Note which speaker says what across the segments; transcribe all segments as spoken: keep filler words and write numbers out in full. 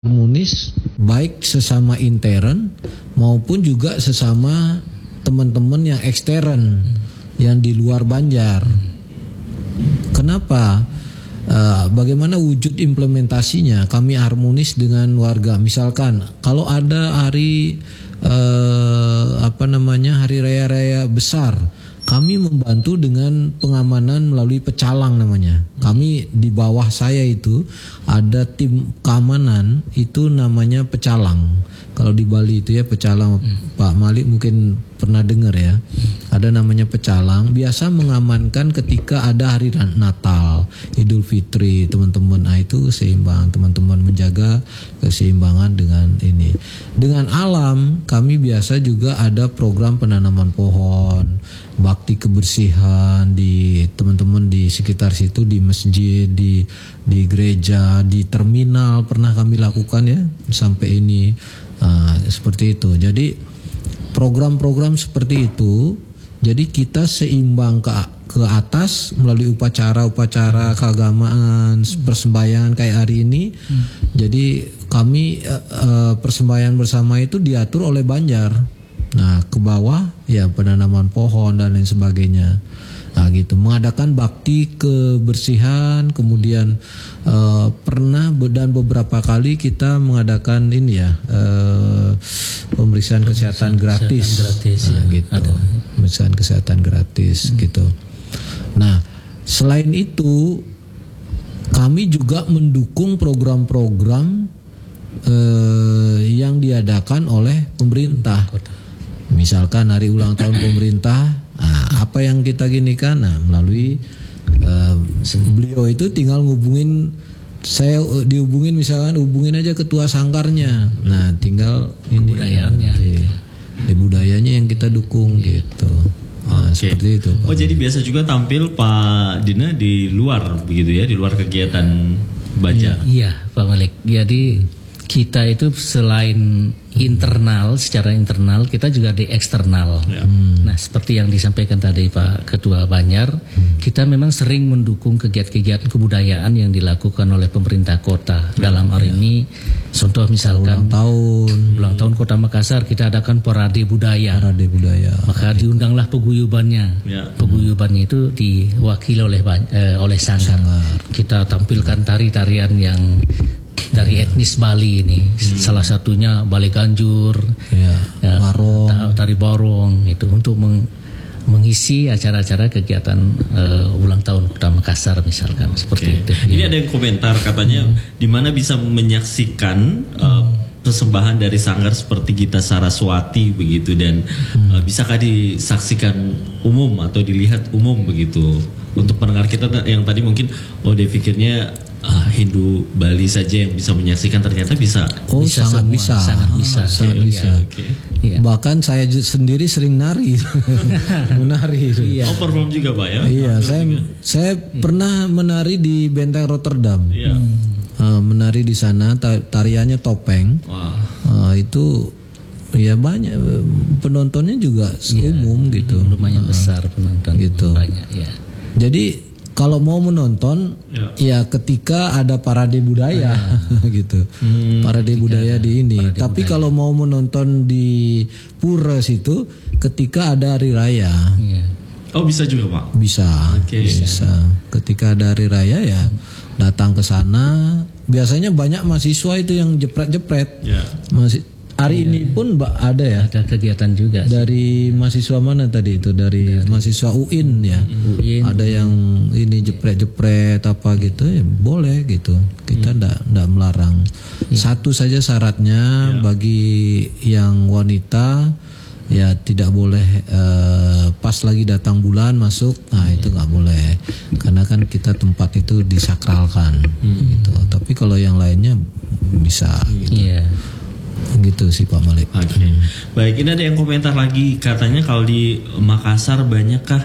Speaker 1: harmonis baik sesama intern maupun juga sesama teman-teman yang ekstern yang di luar Banjar. Kenapa? Uh, bagaimana wujud implementasinya? Kami harmonis dengan warga. Misalkan kalau ada hari uh, apa namanya hari raya-raya besar, kami membantu dengan pengamanan melalui pecalang namanya. Kami di bawah saya itu ada tim keamanan itu namanya pecalang. Kalau di Bali itu ya pecalang, hmm. Pak Malik mungkin pernah dengar ya. Ada namanya pecalang, biasa mengamankan ketika ada hari Natal, Idul Fitri, teman-teman. Nah, itu seimbang, teman-teman menjaga keseimbangan dengan ini. Dengan alam, kami biasa juga ada program penanaman pohon, bakti kebersihan di teman-teman di sekitar situ, di masjid, di di gereja, di terminal pernah kami lakukan ya sampai ini. Nah, seperti itu. Jadi program-program seperti itu, jadi kita seimbang ke ke atas melalui upacara-upacara keagamaan, persembahyaan kayak hari ini. Hmm. Jadi kami uh, persembahyaan bersama itu diatur oleh Banjar. Nah, ke bawah ya penanaman pohon dan lain sebagainya. Nah, gitu, mengadakan bakti kebersihan, kemudian uh, pernah dan beberapa kali kita mengadakan ini ya uh, pemeriksaan kesehatan gratis,
Speaker 2: kesehatan gratis
Speaker 1: nah,
Speaker 2: ya,
Speaker 1: gitu,
Speaker 2: ada.
Speaker 1: pemeriksaan kesehatan gratis hmm. gitu. Nah, selain itu kami juga mendukung program-program uh, yang diadakan oleh pemerintah. Misalkan hari ulang tahun pemerintah, nah, apa yang kita ginikan, nah, melalui uh, beliau itu tinggal ngubungin, saya uh, dihubungin misalkan hubungin aja ketua sangkarnya, nah tinggal ini
Speaker 2: budayanya,
Speaker 1: di, di budayanya yang kita dukung gitu. Nah,
Speaker 3: okay.
Speaker 1: Seperti itu.
Speaker 3: Oh, jadi biasa juga tampil Pak Dina di luar begitu ya, di luar kegiatan baca.
Speaker 2: Iya, iya Pak Malik. Jadi kita itu selain internal, secara internal, kita juga di eksternal. Ya. Hmm. Nah, seperti yang disampaikan tadi Pak Ketua Banjar, hmm. kita memang sering mendukung kegiatan-kegiatan kebudayaan yang dilakukan oleh pemerintah kota. Ya. Dalam hari ya. ini, contoh misalkan
Speaker 1: ulang tahun,
Speaker 2: ulang tahun Kota Makassar, kita adakan parade budaya.
Speaker 1: Parade budaya.
Speaker 2: Maka gitu. Diundanglah peguyubannya. Ya. Peguyubannya itu diwakili oleh eh, oleh sanggar. sanggar. Kita tampilkan tari-tarian yang dari etnis Bali ini, hmm. salah satunya Bali Ganjur, ya, ya, barong. Tari barong itu untuk meng, mengisi acara-acara kegiatan uh, ulang tahun Kota Makassar misalkan seperti
Speaker 3: okay.
Speaker 2: itu.
Speaker 3: Ini
Speaker 2: ya.
Speaker 3: ada yang komentar katanya hmm. di mana bisa menyaksikan uh, persembahan dari sanggar seperti Gita Saraswati begitu dan hmm. uh, bisakah disaksikan umum atau dilihat umum begitu untuk pendengar kita yang tadi mungkin oh dia pikirnya uh, Hindu Bali saja yang bisa menyaksikan, ternyata bisa.
Speaker 1: Oh,
Speaker 2: bisa
Speaker 1: sangat
Speaker 2: semua.
Speaker 1: bisa,
Speaker 2: sangat bisa,
Speaker 1: ah, sangat
Speaker 2: ya,
Speaker 1: bisa.
Speaker 3: Okay.
Speaker 2: Ya.
Speaker 1: Bahkan saya sendiri sering nari, menari.
Speaker 3: Iya. Oh, perform juga Pak ya?
Speaker 1: Iya, saya juga. saya hmm. pernah menari di Benteng Rotterdam.
Speaker 3: Iya.
Speaker 1: Uh, menari di sana, tariannya topeng.
Speaker 3: Wah.
Speaker 1: Uh, itu ya banyak penontonnya juga ya, umum gitu.
Speaker 2: Lumayan uh, besar penonton
Speaker 1: gitu.
Speaker 2: Banyak ya.
Speaker 1: Jadi kalau mau menonton ya, ya ketika ada parade budaya ya. gitu. Hmm, parade budaya di ini. Tapi budaya. Kalau mau menonton di Pura situ ketika ada hari raya.
Speaker 2: Ya.
Speaker 3: Oh, bisa juga Pak?
Speaker 1: Bisa.
Speaker 3: Okay.
Speaker 1: Bisa. Ketika ada hari raya ya datang ke sana. Biasanya banyak mahasiswa itu yang jepret-jepret. Ya. Masih hari ya. Ini pun ada ya.
Speaker 2: Ada kegiatan juga.
Speaker 1: Dari mahasiswa mana tadi itu? Dari, Dari mahasiswa U I N ya. U I N. Ada yang ini jepret-jepret apa gitu ya, boleh gitu. Kita ndak hmm. ndak melarang. Ya. Satu saja syaratnya ya. Bagi yang wanita ya tidak boleh uh, pas lagi datang bulan masuk. Nah, ya. Itu nggak boleh. Karena kan kita tempat itu disakralkan hmm. gitu. Tapi kalau yang lainnya bisa gitu.
Speaker 2: Ya.
Speaker 1: Gitu sih Pak Malik.
Speaker 3: Oke. Okay. Baik, ini ada yang komentar lagi katanya kalau di Makassar banyakkah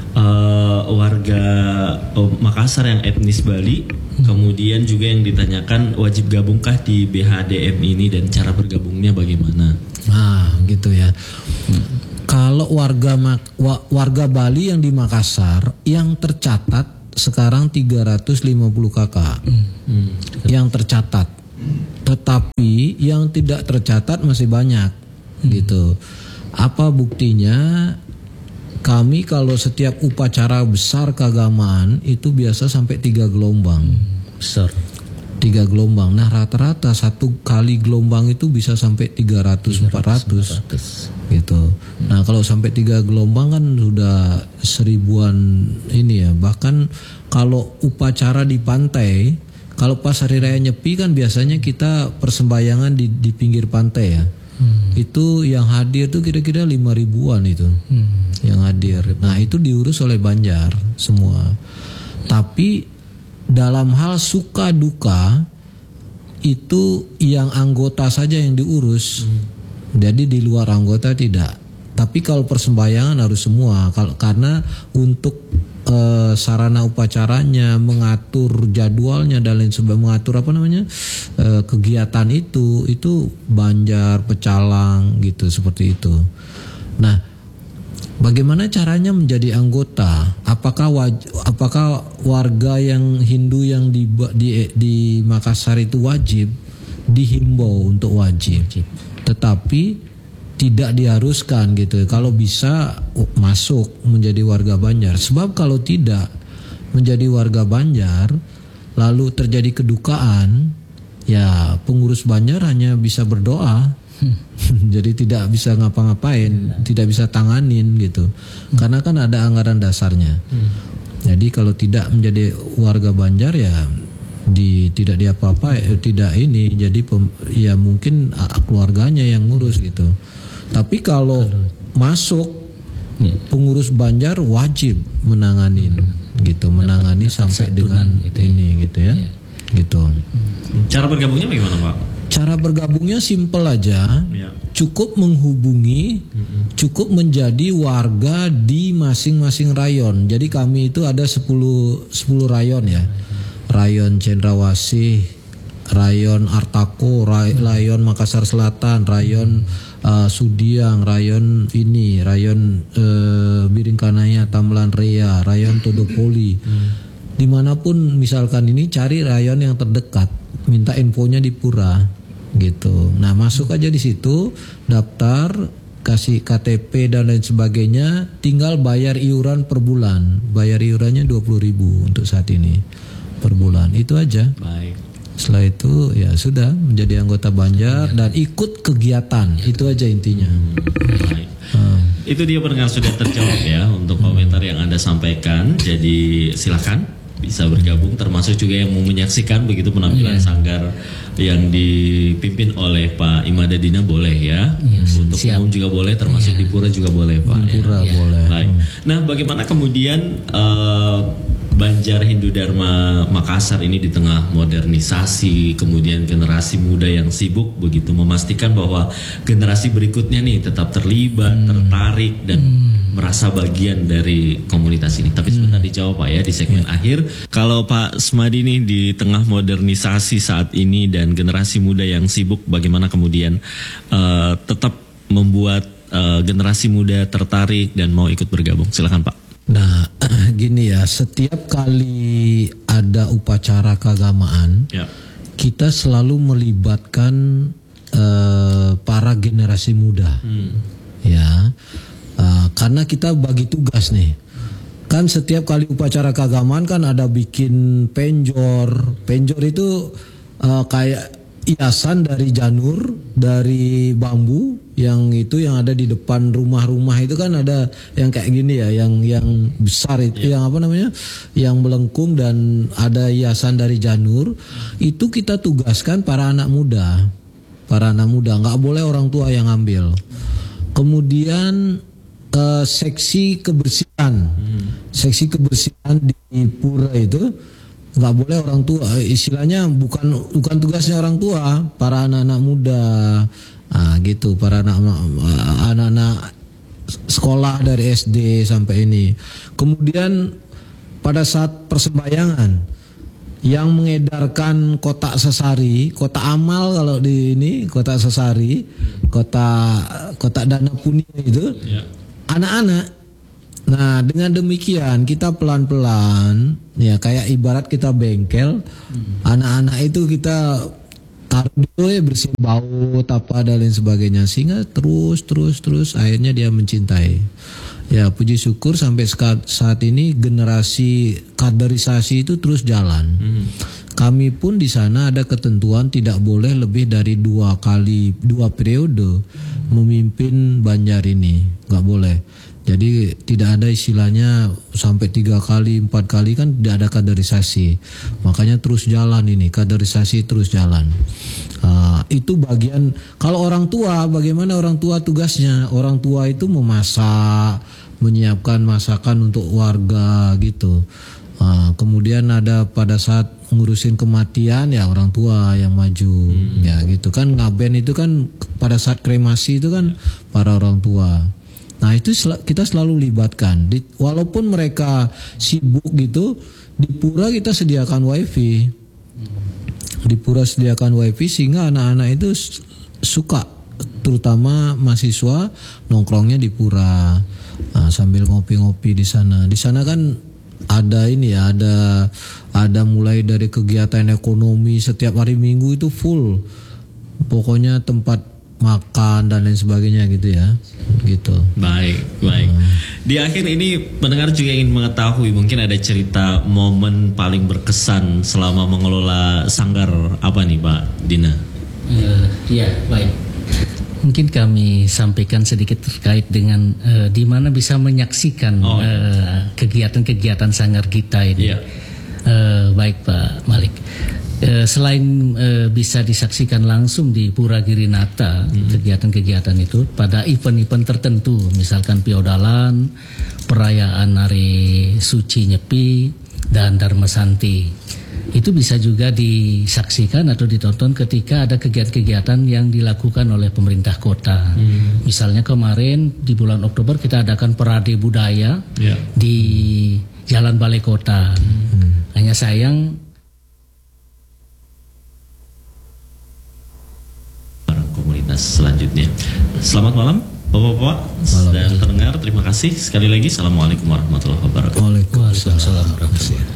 Speaker 3: uh, warga uh, Makassar yang etnis Bali? Hmm. Kemudian juga yang ditanyakan wajib gabungkah di B H D M ini dan cara bergabungnya bagaimana?
Speaker 1: Nah, gitu ya. Hmm. Kalau warga warga Bali yang di Makassar yang tercatat sekarang tiga ratus lima puluh kakak. Hmm. Hmm. Yang tercatat. tetapi yang tidak tercatat masih banyak hmm. gitu. Apa buktinya? Kami kalau setiap upacara besar keagamaan itu biasa sampai tiga gelombang.
Speaker 2: Hmm. Besar.
Speaker 1: Tiga gelombang. Nah rata-rata satu kali gelombang itu bisa sampai tiga ratus empat ratus gitu. Nah kalau sampai tiga gelombang kan sudah seribuan ini ya. Bahkan kalau upacara di pantai, kalau pas hari raya Nyepi kan biasanya kita persembahyangan di, di pinggir pantai ya. Hmm. Itu yang hadir tuh kira-kira lima ribuan itu hmm. yang hadir. Nah itu diurus oleh Banjar semua. Tapi dalam hal suka duka itu yang anggota saja yang diurus. Hmm. Jadi di luar anggota tidak. Tapi kalau persembahyangan harus semua. Kalau karena untuk Uh, sarana upacaranya, mengatur jadwalnya dan lain sebagainya, mengatur apa namanya uh, kegiatan itu itu Banjar, Pecalang gitu seperti itu. Nah, bagaimana caranya menjadi anggota? Apakah waj- apakah warga yang Hindu yang di, di di Makassar itu wajib? Dihimbau untuk wajib, tetapi tidak diharuskan gitu. Kalau bisa masuk menjadi warga Banjar. Sebab kalau tidak menjadi warga Banjar lalu terjadi kedukaan, ya pengurus Banjar hanya bisa berdoa. Hmm. Jadi tidak bisa ngapa-ngapain, hmm. tidak bisa tanganin gitu. Hmm. Karena kan ada anggaran dasarnya. Hmm. Jadi kalau tidak menjadi warga Banjar ya di tidak diapa-apa, eh, tidak ini. Jadi pem, ya mungkin keluarganya yang ngurus gitu. Tapi kalau masuk pengurus Banjar wajib menangani gitu, menangani sampai dengan ini gitu ya, gitu.
Speaker 3: Cara bergabungnya bagaimana Pak?
Speaker 1: Cara bergabungnya simpel aja, cukup menghubungi, cukup menjadi warga di masing-masing rayon. Jadi kami itu ada sepuluh rayon ya, rayon Cendrawasih, rayon Artako, rayon Makassar Selatan, rayon Uh, Sudiang, rayon ini, rayon uh, Biringkanaya, Tamlan Rea, rayon Todopoli. Hmm. Dimanapun misalkan ini cari rayon yang terdekat, minta infonya di Pura, gitu. Nah masuk aja di situ, daftar, kasih K T P dan lain sebagainya, tinggal bayar iuran per bulan. Bayar iurannya dua puluh ribu untuk saat ini per bulan. Itu aja.
Speaker 3: Baik.
Speaker 1: Setelah itu ya sudah menjadi anggota Banjar dan ikut kegiatan, itu aja intinya.
Speaker 3: Baik. Hmm. Itu dia pendengar sudah terjawab ya untuk komentar yang Anda sampaikan. Jadi silakan bisa bergabung, termasuk juga yang mau menyaksikan begitu penampilan yeah. sanggar yang dipimpin oleh Pak Imadadina boleh ya. Yes, untuk siap. Umum juga boleh, termasuk yeah. di Pura juga boleh Pak.
Speaker 1: Di Pura ya. Boleh.
Speaker 3: Baik. Nah bagaimana kemudian uh, Banjar Hindu Dharma Makassar ini di tengah modernisasi, kemudian generasi muda yang sibuk begitu memastikan bahwa generasi berikutnya nih tetap terlibat, hmm. tertarik dan hmm. merasa bagian dari komunitas ini. Tapi sebentar hmm. dijawab Pak ya di segmen hmm. akhir. Kalau Pak Smadi nih di tengah modernisasi saat ini dan generasi muda yang sibuk, bagaimana kemudian uh, tetap membuat uh, generasi muda tertarik dan mau ikut bergabung? Silakan Pak.
Speaker 1: Nah, gini ya, setiap kali ada upacara keagamaan, ya. kita selalu melibatkan uh, para generasi muda, hmm. ya, uh, karena kita bagi tugas nih. Kan setiap kali upacara keagamaan kan ada bikin penjor, penjor itu uh, kayak hiasan dari janur, dari bambu yang itu yang ada di depan rumah-rumah itu kan ada yang kayak gini ya, yang yang besar itu, yeah. yang apa namanya, yang melengkung dan ada hiasan dari janur. Itu kita tugaskan para anak muda, para anak muda, nggak boleh orang tua yang ambil. Kemudian uh, seksi kebersihan, hmm. seksi kebersihan di pura itu nggak boleh orang tua, istilahnya bukan bukan tugasnya orang tua, para anak-anak muda, ah gitu, para anak anak-anak sekolah dari S D sampai ini. Kemudian pada saat persembahyangan yang mengedarkan kotak sesari, kotak amal kalau di ini kotak sesari, kotak kotak dana punya itu, ya. Anak-anak. Nah dengan demikian kita pelan-pelan ya kayak ibarat kita bengkel, hmm. anak-anak itu kita kardio ya bersih baut apa dan lain sebagainya, sehingga terus terus terus akhirnya dia mencintai. Ya puji syukur sampai saat ini generasi kaderisasi itu terus jalan. Hmm. Kami pun di sana ada ketentuan tidak boleh lebih dari dua kali dua periode memimpin Banjar ini, nggak boleh. Jadi tidak ada istilahnya sampai tiga kali empat kali, kan tidak ada kaderisasi. Makanya terus jalan ini, kaderisasi terus jalan. Uh, itu bagian. Kalau orang tua, bagaimana orang tua tugasnya? Orang tua itu memasak, menyiapkan masakan untuk warga gitu. Uh, kemudian ada pada saat ngurusin kematian ya orang tua yang maju, hmm. ya gitu kan. Ngaben itu kan pada saat kremasi itu kan para orang tua. Nah itu sel- kita selalu libatkan. Di, walaupun mereka sibuk gitu, di pura kita sediakan wifi. Di pura sediakan wifi sehingga anak-anak itu suka, terutama mahasiswa nongkrongnya di pura, nah, sambil ngopi-ngopi di sana. Di sana kan ada ini ya, ada ada mulai dari kegiatan ekonomi setiap hari Minggu itu full. Pokoknya tempat makan dan lain sebagainya gitu ya, gitu.
Speaker 3: Baik, baik. Hmm. Di akhir ini pendengar juga ingin mengetahui, mungkin ada cerita momen paling berkesan selama mengelola sanggar apa nih Pak Dina?
Speaker 2: Uh, ya, baik. Mungkin kami sampaikan sedikit terkait dengan uh, di mana bisa menyaksikan oh. uh, kegiatan-kegiatan sanggar kita ini. Yeah. Uh, baik Pak Malik. Uh, selain uh, bisa disaksikan langsung di Pura Girinata, hmm. kegiatan-kegiatan itu pada event-event tertentu, misalkan Piodalan, perayaan Hari Suci Nyepi, dan Dharma Santi. Itu bisa juga disaksikan atau ditonton ketika ada kegiatan-kegiatan yang dilakukan oleh pemerintah kota. Hmm. Misalnya kemarin di bulan Oktober kita adakan Parade Budaya yeah. di Jalan Balai Kota. Hmm. Hanya sayang
Speaker 3: komunitas selanjutnya. Selamat malam Bapak-bapak dan pendengar, terima kasih sekali lagi. Assalamualaikum warahmatullahi wabarakatuh.
Speaker 1: Waalaikumsalam warahmatullahi wabarakatuh.